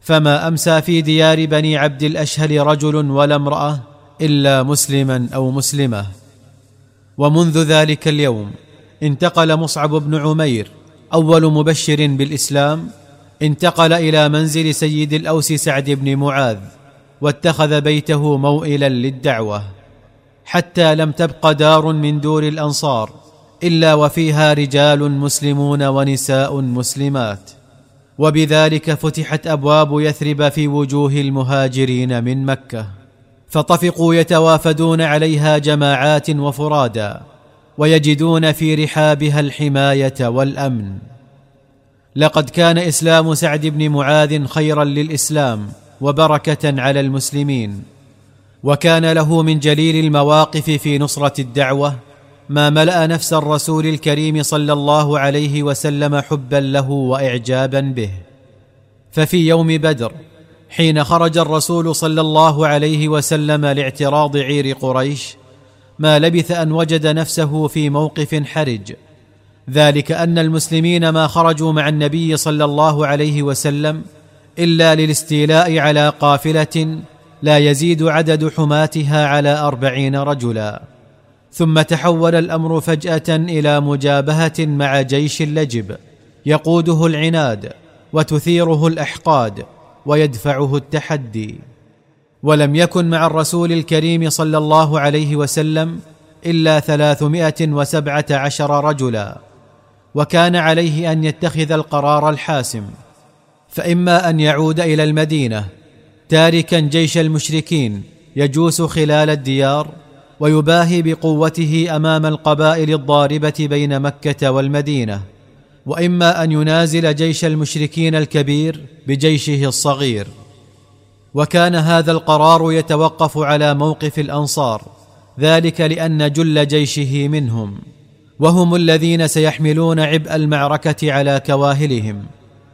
فما أمسى في ديار بني عبد الأشهل رجل ولا امرأة إلا مسلما أو مسلمة. ومنذ ذلك اليوم انتقل مصعب بن عمير أول مبشر بالإسلام، انتقل إلى منزل سيد الأوس سعد بن معاذ، واتخذ بيته موئلا للدعوة، حتى لم تبق دار من دور الأنصار إلا وفيها رجال مسلمون ونساء مسلمات. وبذلك فتحت أبواب يثرب في وجوه المهاجرين من مكة، فطفقوا يتوافدون عليها جماعات وفرادا، ويجدون في رحابها الحماية والأمن. لقد كان إسلام سعد بن معاذ خيرا للإسلام وبركة على المسلمين، وكان له من جليل المواقف في نصرة الدعوة ما ملأ نفس الرسول الكريم صلى الله عليه وسلم حبا له وإعجابا به. ففي يوم بدر حين خرج الرسول صلى الله عليه وسلم لاعتراض عير قريش، ما لبث أن وجد نفسه في موقف حرج، ذلك أن المسلمين ما خرجوا مع النبي صلى الله عليه وسلم إلا للاستيلاء على قافلة لا يزيد عدد حماتها على 40 رجلا، ثم تحول الأمر فجأة إلى مجابهة مع جيش لجب يقوده العناد وتثيره الأحقاد ويدفعه التحدي. ولم يكن مع الرسول الكريم صلى الله عليه وسلم إلا 317 رجلا، وكان عليه أن يتخذ القرار الحاسم، فإما أن يعود إلى المدينة تاركا جيش المشركين يجوس خلال الديار ويباهي بقوته أمام القبائل الضاربة بين مكة والمدينة، وإما أن ينازل جيش المشركين الكبير بجيشه الصغير. وكان هذا القرار يتوقف على موقف الأنصار، ذلك لأن جل جيشه منهم، وهم الذين سيحملون عبء المعركة على كواهلهم.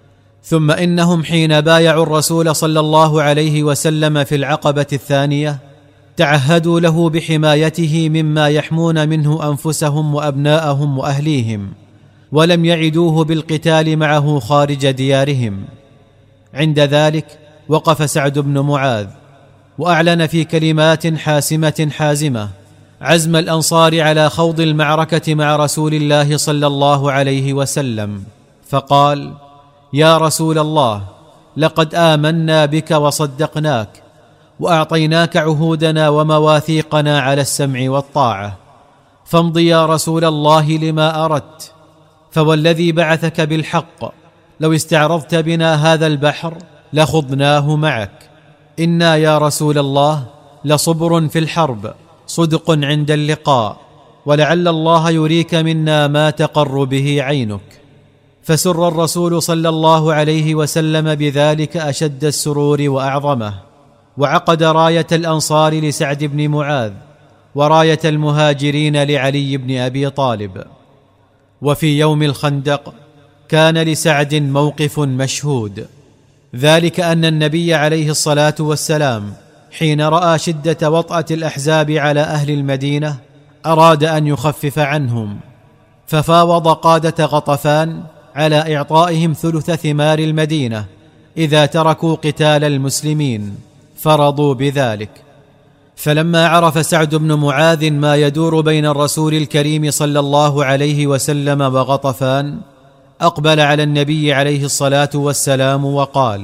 ثم إنهم حين بايعوا الرسول صلى الله عليه وسلم في العقبة الثانية تعهدوا له بحمايته مما يحمون منه أنفسهم وأبناءهم وأهليهم، ولم يعدوه بالقتال معه خارج ديارهم. عند ذلك وقف سعد بن معاذ وأعلن في كلمات حاسمة حازمة عزم الأنصار على خوض المعركة مع رسول الله صلى الله عليه وسلم، فقال: يا رسول الله، لقد آمنا بك وصدقناك، وأعطيناك عهودنا ومواثيقنا على السمع والطاعة، فامض يا رسول الله لما أردت. فوالذي بعثك بالحق لو استعرضت بنا هذا البحر لخضناه معك. إنا يا رسول الله لصبر في الحرب، صدق عند اللقاء، ولعل الله يريك منا ما تقر به عينك. فسر الرسول صلى الله عليه وسلم بذلك أشد السرور وأعظمه، وعقد راية الأنصار لسعد بن معاذ وراية المهاجرين لعلي بن أبي طالب. وفي يوم الخندق كان لسعد موقف مشهود، ذلك أن النبي عليه الصلاة والسلام حين رأى شدة وطأة الأحزاب على أهل المدينة أراد أن يخفف عنهم، ففاوض قادة غطفان على إعطائهم ثلث ثمار المدينة إذا تركوا قتال المسلمين، فرضوا بذلك. فلما عرف سعد بن معاذ ما يدور بين الرسول الكريم صلى الله عليه وسلم وغطفان، أقبل على النبي عليه الصلاة والسلام وقال: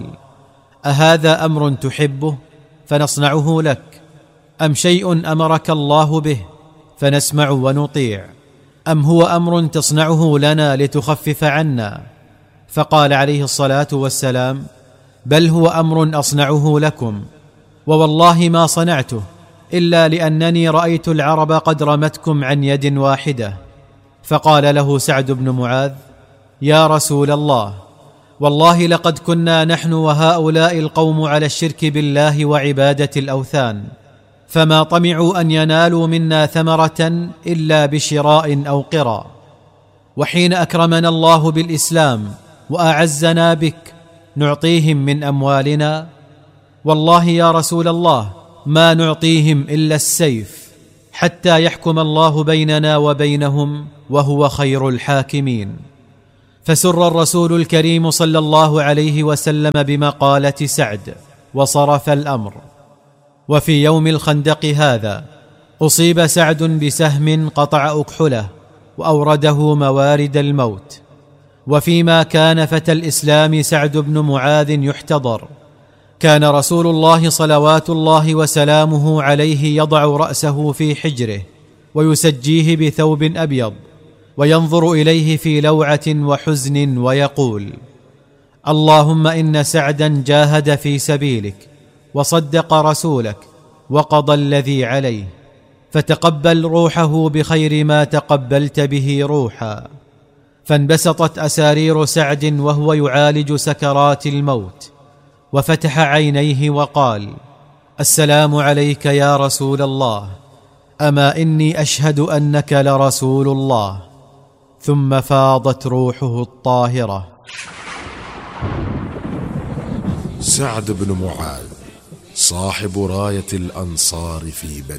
أهذا أمر تحبه فنصنعه لك، أم شيء أمرك الله به فنسمع ونطيع، أم هو أمر تصنعه لنا لتخفف عنا؟ فقال عليه الصلاة والسلام: بل هو أمر أصنعه لكم، ووالله ما صنعته إلا لأنني رأيت العرب قد رمتكم عن يد واحدة. فقال له سعد بن معاذ: يا رسول الله، والله لقد كنا نحن وهؤلاء القوم على الشرك بالله وعبادة الأوثان، فما طمعوا أن ينالوا منا ثمرة إلا بشراء أو قرى، وحين أكرمنا الله بالإسلام وأعزنا بك نعطيهم من أموالنا؟ والله يا رسول الله ما نعطيهم إلا السيف حتى يحكم الله بيننا وبينهم وهو خير الحاكمين. فسر الرسول الكريم صلى الله عليه وسلم بمقالة سعد وصرف الأمر. وفي يوم الخندق هذا أصيب سعد بسهم قطع أكحله وأورده موارد الموت. وفيما كان فتى الإسلام سعد بن معاذ يحتضر، كان رسول الله صلوات الله وسلامه عليه يضع رأسه في حجره ويسجيه بثوب أبيض، وينظر إليه في لوعة وحزن ويقول: اللهم إن سعدا جاهد في سبيلك وصدق رسولك وقضى الذي عليه، فتقبل روحه بخير ما تقبلت به روحا. فانبسطت أسارير سعد وهو يعالج سكرات الموت، وفتح عينيه وقال: السلام عليك يا رسول الله، أما إني أشهد أنك لرسول الله. ثم فاضت روحه الطاهرة. سعد بن معاذ صاحب راية الأنصار في بدر.